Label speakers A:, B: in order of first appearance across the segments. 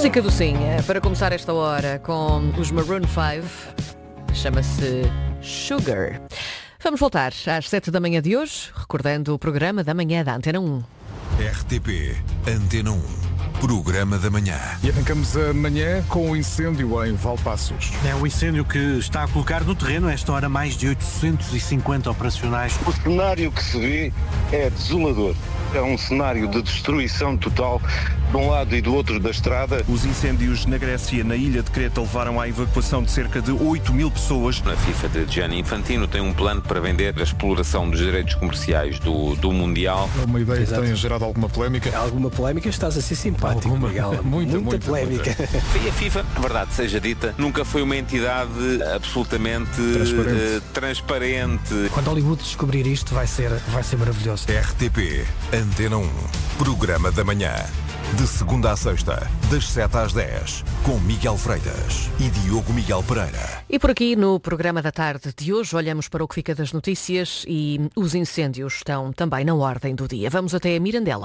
A: Música do Sim, para começar esta hora com os Maroon 5, chama-se Sugar. Vamos voltar às 7 da manhã de hoje, recordando o programa da manhã da Antena 1.
B: RTP Antena 1. Programa da manhã.
C: E arrancamos a manhã com o incêndio em Valpaços.
D: É um incêndio que está a colocar no terreno, a esta hora, mais de 850 operacionais.
E: O cenário que se vê é desolador. É um cenário de destruição total de um lado e do outro da estrada.
F: Os incêndios na Grécia, na ilha de Creta, levaram à evacuação de cerca de 8.000 pessoas.
G: A FIFA de Gianni Infantino tem um plano para vender a exploração dos direitos comerciais do Mundial.
C: É uma ideia que tem gerado alguma polémica.
H: Alguma polémica, estás a ser simpático, Miguel. Muita polémica.
G: E a FIFA, a verdade seja dita, nunca foi uma entidade absolutamente transparente.
H: Quando Hollywood descobrir isto, vai ser maravilhoso.
B: RTP Antena 1. Programa da manhã. De segunda à sexta, das 7 às 10, com Miguel Freitas e Diogo Miguel Pereira.
A: E por aqui, no programa da tarde de hoje, olhamos para o que fica das notícias e os incêndios estão também na ordem do dia. Vamos até a Mirandela.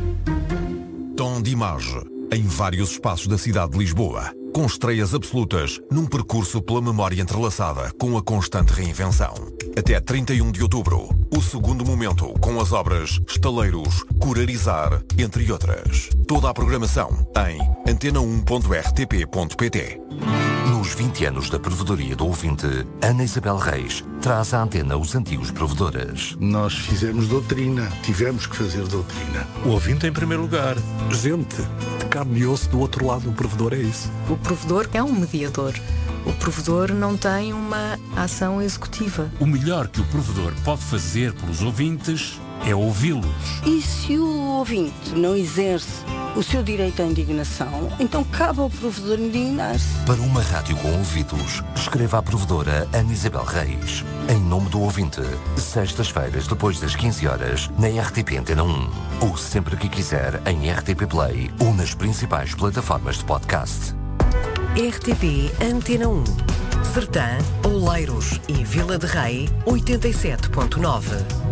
B: Tom de imagem em vários espaços da cidade de Lisboa, com estreias absolutas num percurso pela memória entrelaçada com a constante reinvenção. Até 31 de outubro, o segundo momento com as obras Estaleiros, Curarizar, entre outras. Toda a programação em antena1.rtp.pt.
I: Nos 20 anos da provedoria do ouvinte, Ana Isabel Reis traz à antena os antigos provedores.
J: Nós fizemos doutrina, tivemos que fazer doutrina.
K: O ouvinte em primeiro lugar.
L: Gente de carne e osso do outro lado do provedor, é isso.
M: O provedor é um mediador. O provedor não tem uma ação executiva.
K: O melhor que o provedor pode fazer pelos ouvintes é ouvi-los.
N: E se o ouvinte não exerce o seu direito à indignação, então cabe ao provedor indignar-se.
I: Para uma rádio com ouvidos, escreva à provedora Ana Isabel Reis. Em nome do ouvinte, sextas-feiras depois das 15 horas, na RTP Antena 1. Ou sempre que quiser, em RTP Play ou nas principais plataformas de podcast.
O: RTP Antena 1. Sertã, Oleiros e Vila de Rei, 87.9.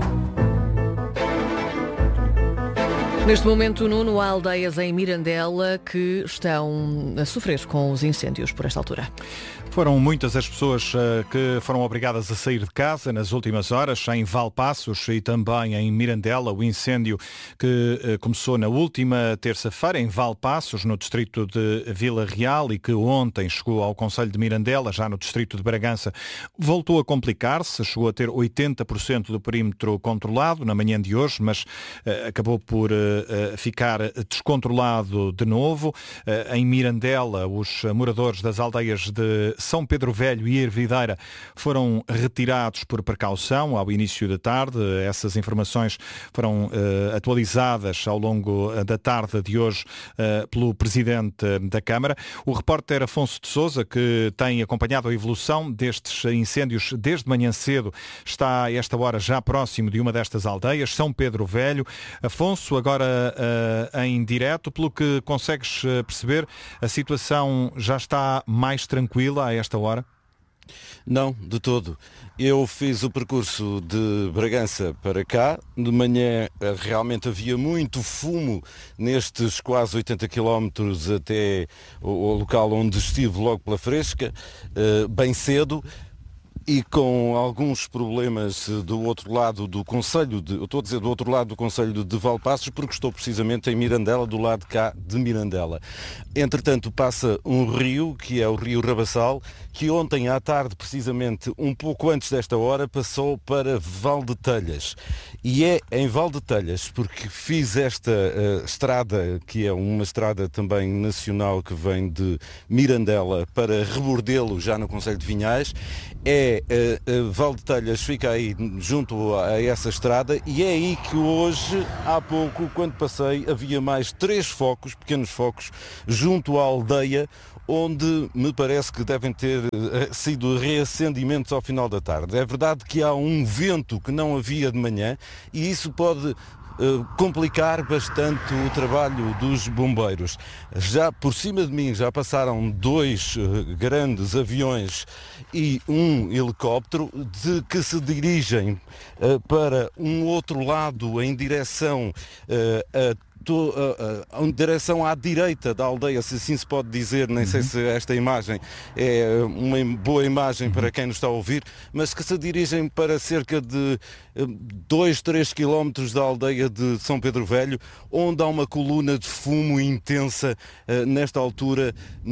A: Neste momento, Nuno, há aldeias em Mirandela que estão a sofrer com os incêndios por esta altura.
P: Foram muitas as pessoas que foram obrigadas a sair de casa nas últimas horas, em Valpaços e também em Mirandela. O incêndio que começou na última terça-feira em Valpaços, no distrito de Vila Real, e que ontem chegou ao concelho de Mirandela, já no distrito de Bragança, voltou a complicar-se, chegou a ter 80% do perímetro controlado na manhã de hoje, mas acabou por ficar descontrolado de novo. Em Mirandela, os moradores das aldeias de São Pedro Velho e Ervideira foram retirados por precaução ao início da tarde. Essas informações foram atualizadas ao longo da tarde de hoje pelo Presidente da Câmara. O repórter Afonso de Sousa, que tem acompanhado a evolução destes incêndios desde manhã cedo, está a esta hora já próximo de uma destas aldeias, São Pedro Velho. Afonso, agora em direto, pelo que consegues perceber, a situação já está mais tranquila a esta hora?
Q: Não, de todo. Eu fiz o percurso de Bragança para cá. De manhã realmente havia muito fumo nestes quase 80 quilómetros até o local onde estive logo pela Fresca, bem cedo. E com alguns problemas do outro lado do concelho, do outro lado do concelho de Valpaços, porque estou precisamente em Mirandela, do lado de cá de Mirandela. Entretanto, passa um rio, que é o Rio Rabassal, que ontem à tarde, precisamente um pouco antes desta hora, passou para Valdetelhas. E é em Valdetelhas, porque fiz esta estrada, que é uma estrada também nacional que vem de Mirandela para Rebordelo, já no concelho de Vinhais. Valdetelhas fica aí junto a essa estrada, e é aí que hoje, há pouco, quando passei, havia mais 3 focos, pequenos focos, junto à aldeia, onde me parece que devem ter sido reacendimentos ao final da tarde. É verdade que há um vento que não havia de manhã, e isso pode complicar bastante o trabalho dos bombeiros. Já por cima de mim já passaram 2 grandes aviões e um helicóptero que se dirigem para um outro lado em direção a estou em direção à direita da aldeia, se assim se pode dizer, nem sei se esta imagem é uma boa imagem para quem nos está a ouvir, mas que se dirigem para cerca de 2-3 quilómetros da aldeia de São Pedro Velho, onde há uma coluna de fumo intensa nesta altura,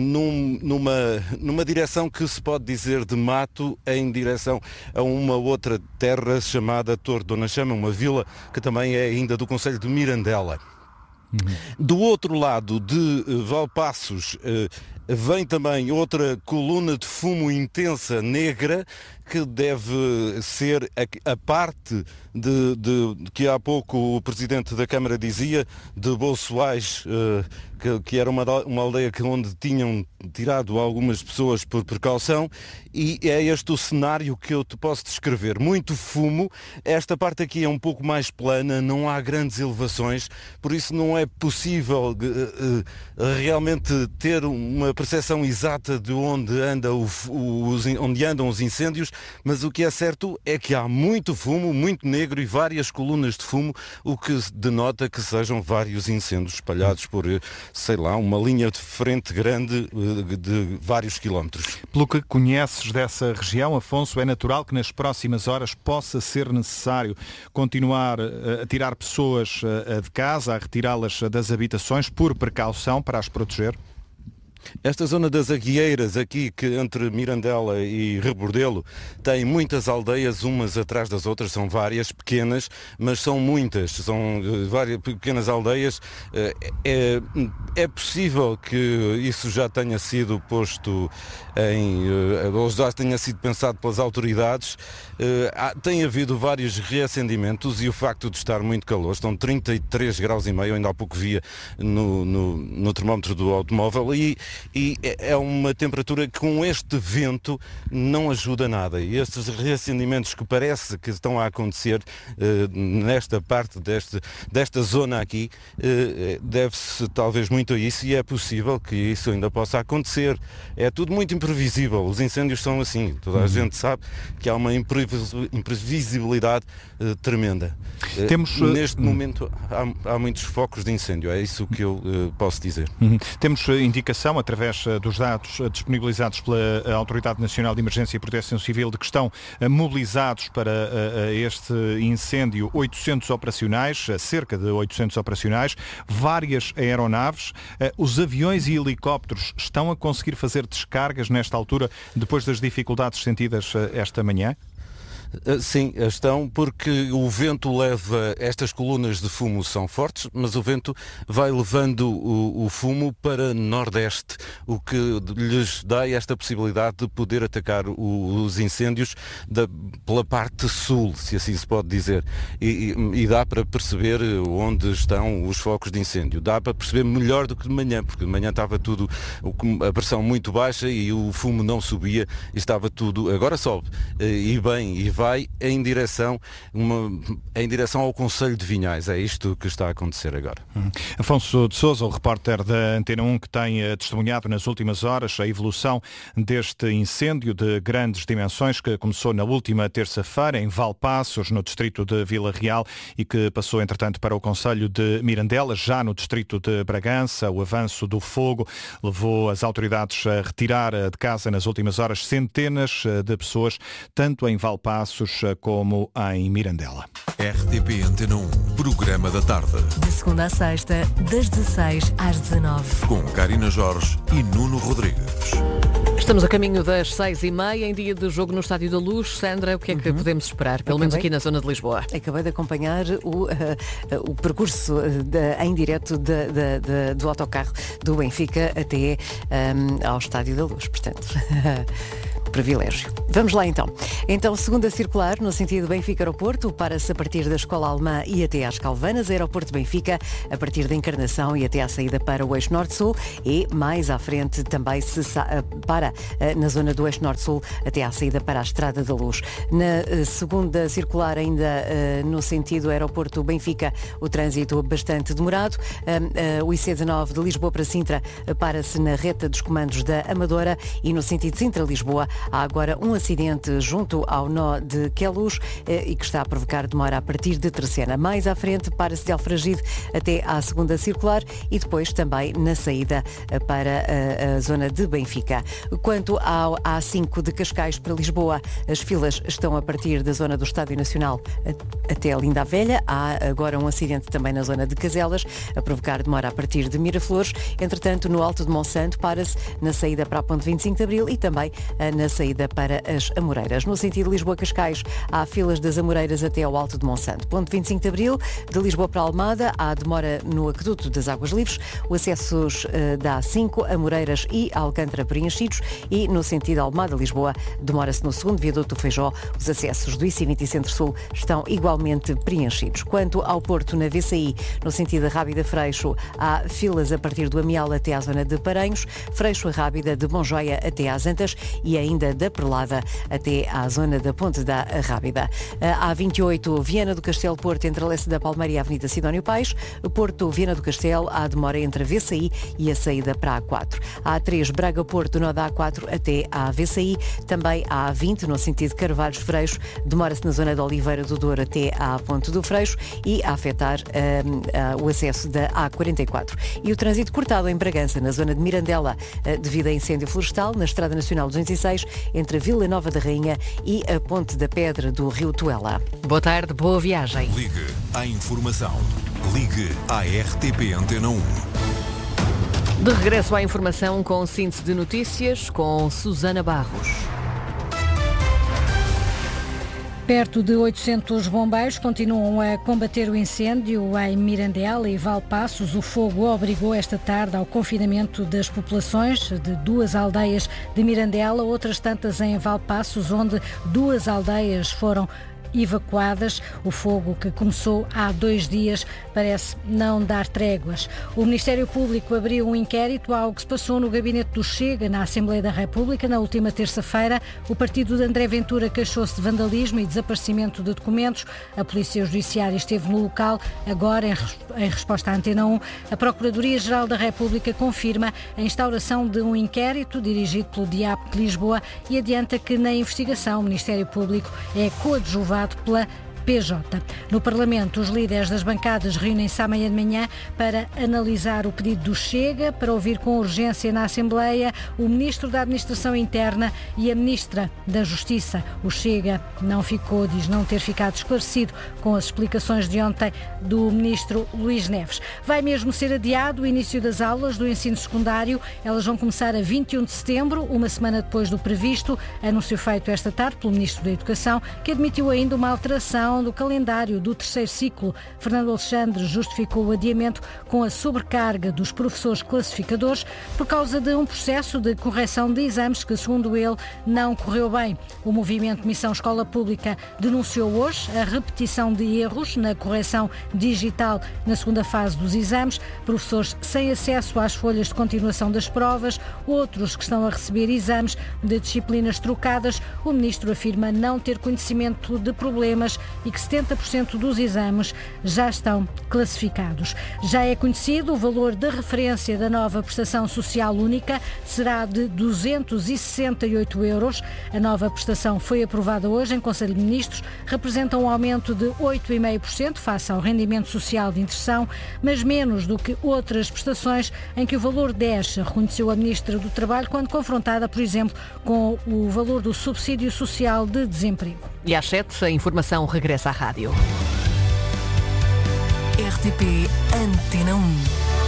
Q: numa direção que se pode dizer de mato, em direção a uma outra terra chamada Torre Dona Chama, uma vila que também é ainda do concelho de Mirandela. Do outro lado de Valpaços vem também outra coluna de fumo intensa negra, que deve ser a parte de que há pouco o Presidente da Câmara dizia, de Bolsoais, que era uma aldeia onde tinham tirado algumas pessoas por precaução, e é este o cenário que eu te posso descrever. Muito fumo, esta parte aqui é um pouco mais plana, não há grandes elevações, por isso não é possível realmente ter uma percepção exata de onde andam os incêndios, mas o que é certo é que há muito fumo, muito negro e várias colunas de fumo, o que denota que sejam vários incêndios espalhados por, sei lá, uma linha de frente grande de vários quilómetros.
P: Pelo que conheces dessa região, Afonso, é natural que nas próximas horas possa ser necessário continuar a tirar pessoas de casa, a retirá-las das habitações por precaução para as proteger?
Q: Esta zona das Aguieiras, aqui que entre Mirandela e Rebordelo, tem muitas aldeias, umas atrás das outras, são várias, pequenas, mas são muitas, são várias pequenas aldeias. É possível que isso já tenha sido posto ou já tenha sido pensado pelas autoridades. Tem havido vários reacendimentos e o facto de estar muito calor, estão 33 graus e meio, ainda há pouco via no termómetro do automóvel, e é uma temperatura que com este vento não ajuda nada. E estes reacendimentos que parece que estão a acontecer nesta parte desta zona aqui, deve-se talvez muito a isso, e é possível que isso ainda possa acontecer. É tudo muito imprevisível, os incêndios são assim, toda a gente sabe que há uma imprevisibilidade tremenda. Neste momento há muitos focos de incêndio, é isso que eu posso dizer.
P: Temos indicação, através dos dados disponibilizados pela Autoridade Nacional de Emergência e Proteção Civil, de que estão mobilizados para este incêndio 800 operacionais, cerca de 800 operacionais, várias aeronaves. Os aviões e helicópteros estão a conseguir fazer descargas nesta altura, depois das dificuldades sentidas esta manhã?
Q: Sim, estão, porque o vento leva, estas colunas de fumo são fortes, mas o vento vai levando o fumo para nordeste, o que lhes dá esta possibilidade de poder atacar os incêndios pela parte sul, se assim se pode dizer, e dá para perceber onde estão os focos de incêndio. Dá para perceber melhor do que de manhã, porque de manhã estava tudo, a pressão muito baixa e o fumo não subia, e estava tudo, agora sobe, e bem, e vai em direção ao concelho de Vinhais. É isto que está a acontecer agora.
P: Afonso de Sousa, o repórter da Antena 1, que tem testemunhado nas últimas horas a evolução deste incêndio de grandes dimensões que começou na última terça-feira em Valpaços, no distrito de Vila Real, e que passou, entretanto, para o concelho de Mirandela, já no distrito de Bragança. O avanço do fogo levou as autoridades a retirar de casa nas últimas horas centenas de pessoas, tanto em Valpaços como em Mirandela.
B: RTP Antena 1, programa da tarde.
O: De segunda a sexta, das 16 às 19.
B: Com Karina Jorge e Nuno Rodrigues.
A: Estamos a caminho das 6h30, em dia de jogo no Estádio da Luz. Sandra, o que é que podemos esperar, pelo menos aqui na zona de Lisboa?
M: Acabei de acompanhar o percurso em direto do autocarro do Benfica até ao Estádio da Luz, portanto... privilégio. Vamos lá então. Então, segunda circular, no sentido Benfica-Aeroporto, para-se a partir da Escola Alemã e até às Calvanas, Aeroporto Benfica, a partir da Encarnação e até à saída para o Eixo Norte-Sul, e mais à frente também se para na zona do Eixo Norte-Sul até à saída para a Estrada da Luz. Na segunda circular, ainda no sentido Aeroporto Benfica, o trânsito bastante demorado. O IC19 de Lisboa para Sintra para-se na reta dos comandos da Amadora, e no sentido Sintra-Lisboa Há agora um acidente junto ao nó de Queluz e que está a provocar demora a partir de Terceira. Mais à frente, para-se de Alfragide até à segunda circular e depois também na saída para a zona de Benfica. Quanto ao A5 de Cascais para Lisboa, as filas estão a partir da zona do Estádio Nacional até a Linda a Velha. Há agora um acidente também na zona de Caselas, a provocar demora a partir de Miraflores. Entretanto, no Alto de Monsanto, para-se na saída para a Ponte 25 de Abril e também na saída para as Amoreiras. No sentido Lisboa-Cascais, há filas das Amoreiras até ao Alto de Monsanto. Ponte 25 de Abril, de Lisboa para Almada, há demora no Aqueduto das Águas Livres, os acessos da A5, Amoreiras e Alcântara preenchidos e no sentido Almada-Lisboa, demora-se no segundo viaduto do Feijó, os acessos do IC20 Centro-Sul estão igualmente preenchidos. Quanto ao Porto, na VCI, no sentido Rábida-Freixo, há filas a partir do Amial até à zona de Paranhos, Freixo-Rábida de Monjoia até às Antas e ainda da Perlada até à zona da Ponte da Rábida. A A28, Viana do Castelo Porto, entre a Lessa da Palmeira e a Avenida Sidónio Paes, Porto, Viana do Castelo, há demora entre a VCI e a saída para a A4. A A3, Braga-Porto, nó da A4 até à VCI, também a A20, no sentido Carvalhos-Freixo, demora-se na zona de Oliveira do Douro até à Ponte do Freixo e a afetar o acesso da A44. E o trânsito cortado em Bragança, na zona de Mirandela, devido a incêndio florestal, na Estrada Nacional 206, entre a Vila Nova da Rainha e a Ponte da Pedra do Rio Tuela.
A: Boa tarde, boa viagem.
B: Ligue à informação. Ligue à RTP Antena 1.
A: De regresso à informação com síntese de notícias com Susana Barros.
R: Perto de 800 bombeiros continuam a combater o incêndio em Mirandela e Valpaços. O fogo obrigou esta tarde ao confinamento das populações de 2 aldeias de Mirandela, outras tantas em Valpaços, onde 2 aldeias foram evacuadas. O fogo, que começou há 2 dias, parece não dar tréguas. O Ministério Público abriu um inquérito ao que se passou no gabinete do Chega, na Assembleia da República, na última terça-feira. O partido de André Ventura queixou-se de vandalismo e desaparecimento de documentos. A Polícia Judiciária esteve no local. Agora, em resposta à Antena 1, a Procuradoria-Geral da República confirma a instauração de um inquérito dirigido pelo DIAP de Lisboa e adianta que na investigação o Ministério Público é coadjuvado pela PJ. No Parlamento, os líderes das bancadas reúnem-se amanhã de manhã para analisar o pedido do Chega, para ouvir com urgência na Assembleia o Ministro da Administração Interna e a Ministra da Justiça. O Chega diz não ter ficado esclarecido com as explicações de ontem do Ministro Luís Neves. Vai mesmo ser adiado o início das aulas do ensino secundário. Elas vão começar a 21 de setembro, uma semana depois do previsto. Anúncio feito esta tarde pelo Ministro da Educação, que admitiu ainda uma alteração do calendário do 3º ciclo. Fernando Alexandre justificou o adiamento com a sobrecarga dos professores classificadores por causa de um processo de correção de exames que, segundo ele, não correu bem. O movimento Missão Escola Pública denunciou hoje a repetição de erros na correção digital na segunda fase dos exames, professores sem acesso às folhas de continuação das provas, outros que estão a receber exames de disciplinas trocadas. O ministro afirma não ter conhecimento de problemas e que 70% dos exames já estão classificados. Já é conhecido o valor da referência da nova prestação social única, será de 268 euros. A nova prestação foi aprovada hoje em Conselho de Ministros, representa um aumento de 8,5% face ao rendimento social de inserção, mas menos do que outras prestações em que o valor desce, reconheceu a Ministra do Trabalho quando confrontada, por exemplo, com o valor do subsídio social de desemprego.
A: E às 7, a informação regressa à rádio.
O: RTP Antena 1.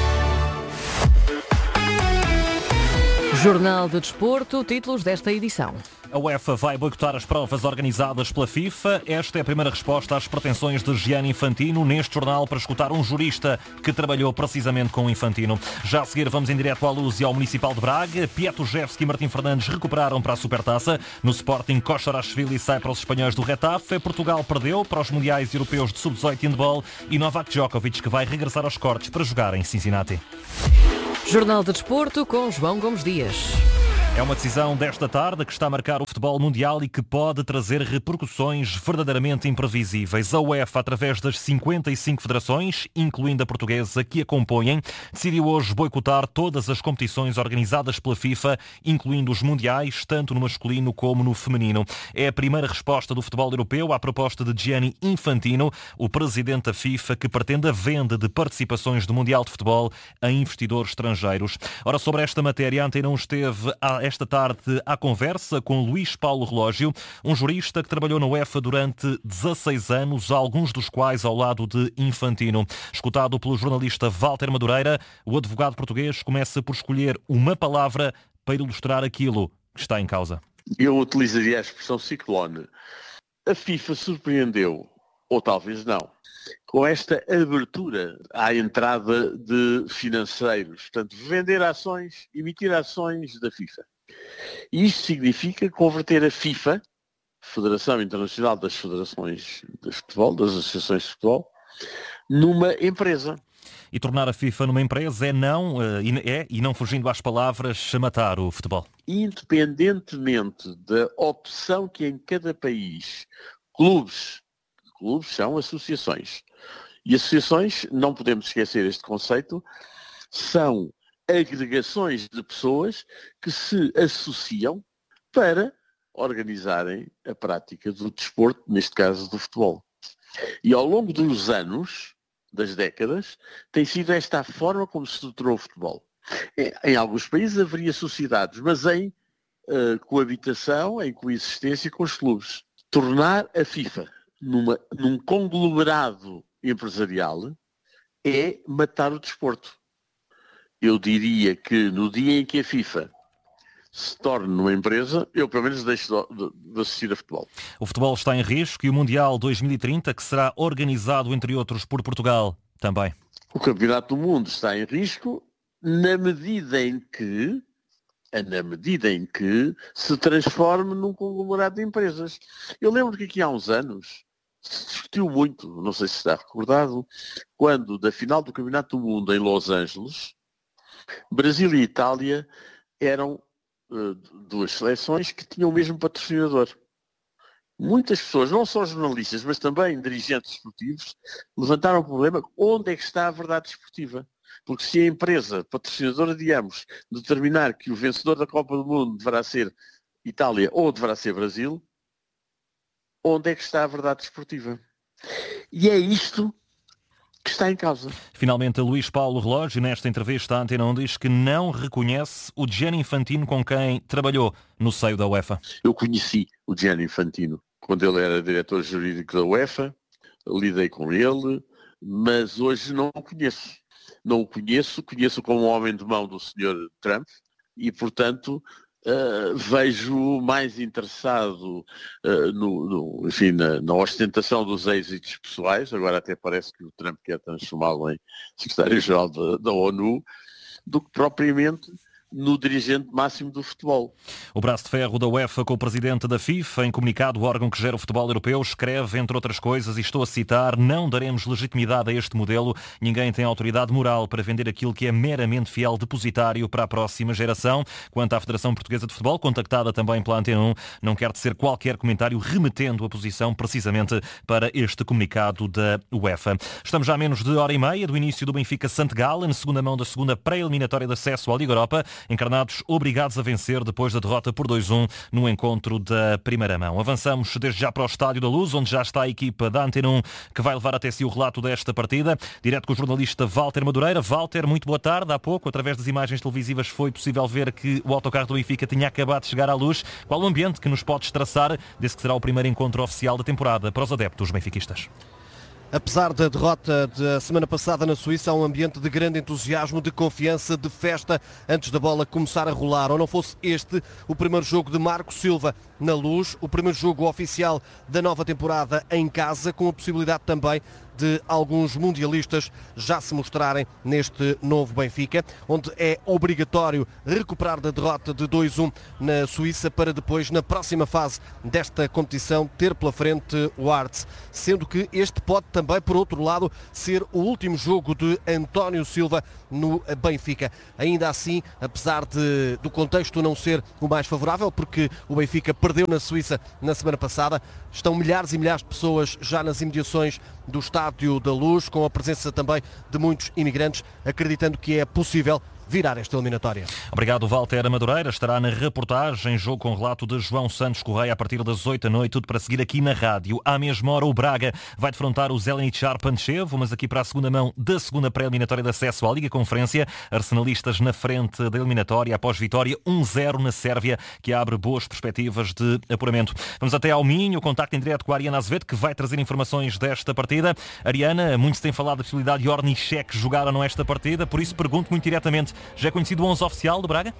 A: Jornal de Desporto, títulos desta edição.
S: A UEFA vai boicotar as provas organizadas pela FIFA. Esta é a primeira resposta às pretensões de Gianni Infantino neste jornal, para escutar um jurista que trabalhou precisamente com o Infantino. Já a seguir vamos em direto à Luz e ao Municipal de Braga. Piatujevski e Martim Fernandes recuperaram para a Supertaça. No Sporting, Košarashvili sai para os espanhóis do Retafe. Portugal perdeu para os Mundiais Europeus de Sub-18 handball e Novak Djokovic, que vai regressar aos cortes para jogar em Cincinnati.
A: Jornal de Desporto com João Gomes Dias.
S: É uma decisão desta tarde que está a marcar o futebol. futebol mundial e que pode trazer repercussões verdadeiramente imprevisíveis. A UEFA, através das 55 federações, incluindo a portuguesa, que a compõem, decidiu hoje boicotar todas as competições organizadas pela FIFA, incluindo os mundiais, tanto no masculino como no feminino. É a primeira resposta do futebol europeu à proposta de Gianni Infantino, o presidente da FIFA, que pretende a venda de participações do Mundial de Futebol a investidores estrangeiros. Ora, sobre esta matéria, a Antena 1 esteve esta tarde à conversa com Luís Paulo Relógio, um jurista que trabalhou na UEFA durante 16 anos, alguns dos quais ao lado de Infantino. Escutado pelo jornalista Walter Madureira, o advogado português começa por escolher uma palavra para ilustrar aquilo que está em causa.
T: Eu utilizaria a expressão ciclone. A FIFA surpreendeu, ou talvez não, com esta abertura à entrada de financeiros. Portanto, vender ações, emitir ações da FIFA. E isto significa converter a FIFA, Federação Internacional das Federações de Futebol, das Associações de Futebol, numa empresa.
S: E tornar a FIFA numa empresa e não fugindo às palavras, matar o futebol.
T: Independentemente da opção que em cada país, clubes são associações. E associações, não podemos esquecer este conceito, são agregações de pessoas que se associam para organizarem a prática do desporto, neste caso do futebol. E ao longo dos anos, das décadas, tem sido esta a forma como se estruturou o futebol. Em alguns países haveria sociedades, mas em coabitação, em coexistência com os clubes. Tornar a FIFA num conglomerado empresarial é matar o desporto. Eu diria que no dia em que a FIFA se torne numa empresa, eu pelo menos deixo de assistir a futebol.
S: O futebol está em risco e o Mundial 2030, que será organizado, entre outros, por Portugal, também.
T: O Campeonato do Mundo está em risco na medida em que se transforme num conglomerado de empresas. Eu lembro que aqui há uns anos se discutiu muito, não sei se está recordado, quando da final do Campeonato do Mundo em Los Angeles, Brasil e Itália eram duas seleções que tinham o mesmo patrocinador. Muitas pessoas, não só jornalistas, mas também dirigentes esportivos, levantaram o problema: onde é que está a verdade esportiva? Porque se a empresa patrocinadora de ambos determinar que o vencedor da Copa do Mundo deverá ser Itália ou deverá ser Brasil, onde é que está a verdade esportiva? E é isto que está em causa.
S: Finalmente, Luís Paulo Relógio, nesta entrevista à Antena 1, diz que não reconhece o Gianni Infantino com quem trabalhou no seio da UEFA.
T: Eu conheci o Gianni Infantino quando ele era diretor jurídico da UEFA, lidei com ele, mas hoje não o conheço. Não o conheço como um homem de mão do Sr. Trump e, portanto, vejo mais interessado na ostentação dos êxitos pessoais, agora até parece que o Trump quer transformá-lo em secretário-geral da ONU, do que propriamente no dirigente máximo do futebol.
S: O braço de ferro da UEFA com o presidente da FIFA, em comunicado, o órgão que gera o futebol europeu, escreve, entre outras coisas, e estou a citar: não daremos legitimidade a este modelo, ninguém tem autoridade moral para vender aquilo que é meramente fiel depositário para a próxima geração. Quanto à Federação Portuguesa de Futebol, contactada também pela Antena 1, não quer tecer qualquer comentário, remetendo a posição precisamente para este comunicado da UEFA. Estamos já a menos de hora e meia do início do Benfica-Sant Gallen, segunda mão da segunda pré-eliminatória de acesso à Liga Europa. Encarnados obrigados a vencer depois da derrota por 2-1 no encontro da primeira mão. Avançamos desde já para o Estádio da Luz, onde já está a equipa da Antena 1 que vai levar até si o relato desta partida. Direto com o jornalista Walter Madureira. Walter, muito boa tarde. Há pouco, através das imagens televisivas, foi possível ver que o autocarro do Benfica tinha acabado de chegar à luz. Qual o ambiente que nos podes traçar desse que será o primeiro encontro oficial da temporada para os adeptos benfiquistas?
U: Apesar da derrota da semana passada na Suíça, há um ambiente de grande entusiasmo, de confiança, de festa antes da bola começar a rolar. Ou não fosse este o primeiro jogo de Marco Silva na Luz, o primeiro jogo oficial da nova temporada em casa, com a possibilidade também de alguns mundialistas já se mostrarem neste novo Benfica, onde é obrigatório recuperar da derrota de 2-1 na Suíça para depois, na próxima fase desta competição, ter pela frente o Hearts, sendo que este pode também, por outro lado, ser o último jogo de António Silva no Benfica. Ainda assim, apesar do contexto não ser o mais favorável, porque o Benfica perdeu na Suíça na semana passada, estão milhares e milhares de pessoas já nas imediações do Estádio da Luz, com a presença também de muitos imigrantes, acreditando que é possível virar esta eliminatória.
S: Obrigado, Walter Madureira. Estará na reportagem, jogo com relato de João Santos Correia a partir das 8 da noite, tudo para seguir aqui na rádio. À mesma hora, o Braga vai defrontar o Zeleničar Pančevo, mas aqui para a segunda mão da segunda pré-eliminatória de acesso à Liga Conferência. Arsenalistas na frente da eliminatória após vitória 1-0 na Sérvia, que abre boas perspectivas de apuramento. Vamos até ao Minho, contacto em direto com a Ariana Azevedo, que vai trazer informações desta partida. Ariana, muito se tem falado da possibilidade de Ornišek jogar ou não esta partida, por isso pergunto muito diretamente, já é conhecido o 11 oficial do Braga?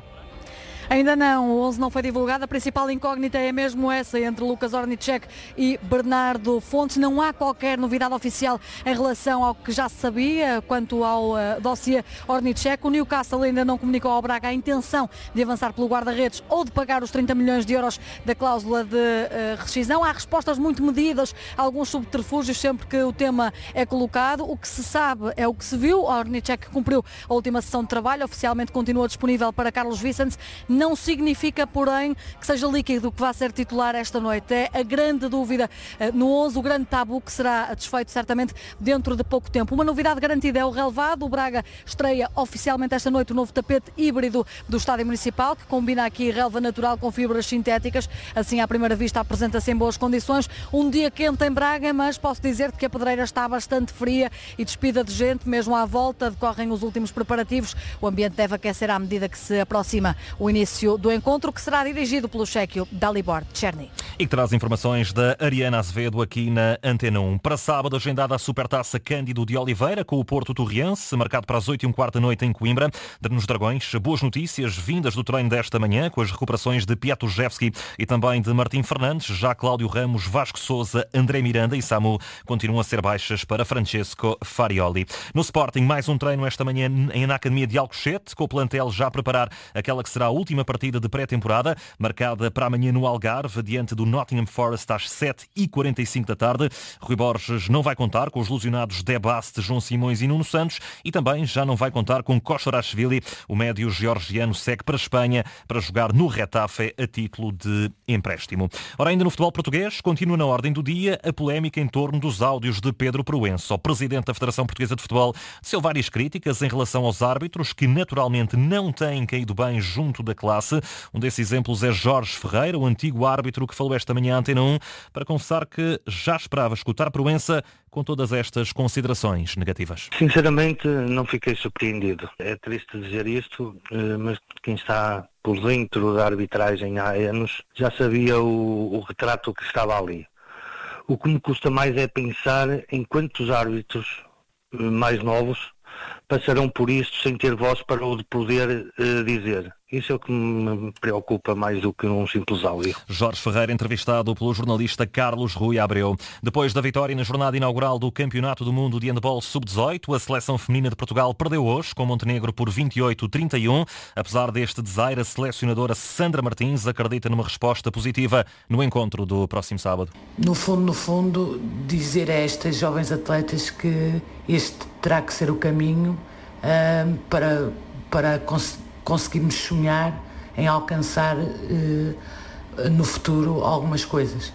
D: Ainda não, o 11 não foi divulgado, a principal incógnita é mesmo essa, entre Lucas Ornišek e Bernardo Fontes. Não há qualquer novidade oficial em relação ao que já se sabia quanto ao dossiê Ornišek. O Newcastle ainda não comunicou ao Braga a intenção de avançar pelo guarda-redes ou de pagar os 30 milhões de euros da cláusula de rescisão. Há respostas muito medidas, alguns subterfúgios sempre que o tema é colocado. O que se sabe é o que se viu. Ornišek cumpriu a última sessão de trabalho, oficialmente continua disponível para Carlos Vicente. Não significa, porém, que seja líquido que vá ser titular esta noite. É a grande dúvida no 11, o grande tabu que será desfeito certamente dentro de pouco tempo. Uma novidade garantida é o relevado. O Braga estreia oficialmente esta noite o novo tapete híbrido do Estádio Municipal, que combina aqui relva natural com fibras sintéticas. Assim, à primeira vista, apresenta-se em boas condições. Um dia quente em Braga, mas posso dizer-te que a pedreira está bastante fria e despida de gente, mesmo à volta. Decorrem os últimos preparativos. O ambiente deve aquecer à medida que se aproxima o início do encontro, que será dirigido pelo chequio Dalibor Cherny.
S: E que traz informações da Ariana Azevedo aqui na Antena 1. Para sábado, agendada a Supertaça Cândido de Oliveira, com o Porto Torriense, marcado para as 8h15 da noite em Coimbra. Nos Dragões, boas notícias vindas do treino desta manhã, com as recuperações de Piatujevski e também de Martim Fernandes. Já Cláudio Ramos, Vasco Sousa, André Miranda e Samu continuam a ser baixas para Francesco Farioli. No Sporting, mais um treino esta manhã na Academia de Alcochete, com o plantel já a preparar aquela que será a última partida de pré-temporada, marcada para amanhã no Algarve, diante do Nottingham Forest às 7h45 da tarde. Rui Borges não vai contar com os lesionados Debast, João Simões e Nuno Santos e também já não vai contar com Koshorashvili. O médio georgiano segue para a Espanha para jogar no Retafe a título de empréstimo. Ora, ainda no futebol português, continua na ordem do dia a polémica em torno dos áudios de Pedro Proença. O presidente da Federação Portuguesa de Futebol teceu várias críticas em relação aos árbitros, que naturalmente não têm caído bem junto da classe. Um desses exemplos é Jorge Ferreira, o antigo árbitro que falou esta manhã à Antena 1 para confessar que já esperava escutar Proença com todas estas considerações negativas.
V: Sinceramente, não fiquei surpreendido. É triste dizer isto, mas quem está por dentro da arbitragem há anos já sabia o retrato que estava ali. O que me custa mais é pensar em quantos árbitros mais novos passarão por isto sem ter voz para o poder dizer. Isso é o que me preocupa mais do que um simples áudio.
S: Jorge Ferreira, entrevistado pelo jornalista Carlos Rui Abreu. Depois da vitória na jornada inaugural do Campeonato do Mundo de Handball Sub-18, a seleção feminina de Portugal perdeu hoje com Montenegro por 28-31. Apesar deste desaire, a selecionadora Sandra Martins acredita numa resposta positiva no encontro do próximo sábado.
W: No fundo, dizer a estas jovens atletas que este terá que ser o caminho para conseguirmos sonhar em alcançar no futuro algumas coisas.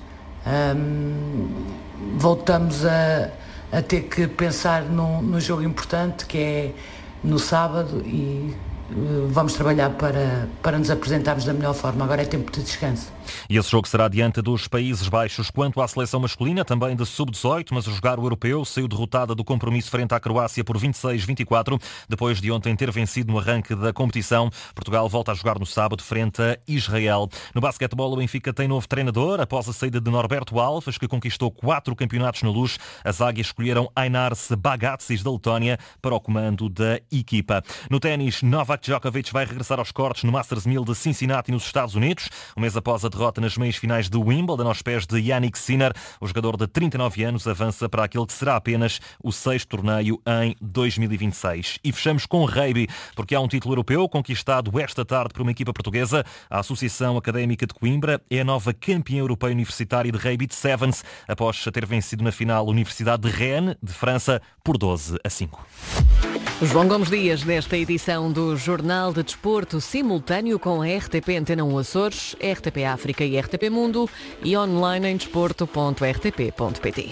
W: Voltamos a ter que pensar no jogo importante, que é no sábado, e vamos trabalhar para nos apresentarmos da melhor forma. Agora é tempo de descanso.
S: E esse jogo será diante dos Países Baixos. Quanto à seleção masculina, também de sub-18, mas a jogar o europeu, saiu derrotada do compromisso frente à Croácia por 26-24, depois de ontem ter vencido no arranque da competição. Portugal volta a jogar no sábado frente a Israel. No basquetebol, o Benfica tem novo treinador, após a saída de Norberto Alves, que conquistou 4 campeonatos na Luz. As águias escolheram Ainars Bagatsis da Letónia para o comando da equipa. No ténis, Novak Djokovic vai regressar aos cortes no Masters 1000 de Cincinnati, nos Estados Unidos. Um mês após a derrota nas meias finais de Wimbledon aos pés de Jannik Sinner. O jogador de 39 anos avança para aquele que será apenas o 6º torneio em 2026. E fechamos com rugby, porque há um título europeu conquistado esta tarde por uma equipa portuguesa. A Associação Académica de Coimbra é a nova campeã europeia universitária de rugby de Sevens, após ter vencido na final a Universidade de Rennes, de França, por 12-5.
A: João Gomes Dias, nesta edição do Jornal de Desporto, simultâneo com a RTP Antena 1 Açores, RTP África e RTP Mundo e online em desporto.rtp.pt.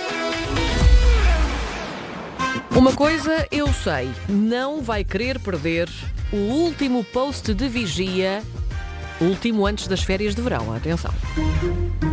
A: Uma coisa eu sei, não vai querer perder o último post de vigia, último antes das férias de verão. Atenção.